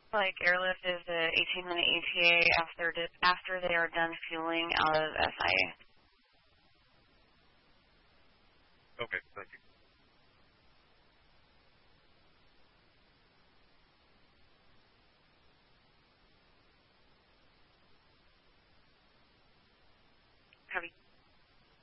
like airlift is the 18-minute ETA after they are done fueling out of SIA. Okay, thank you.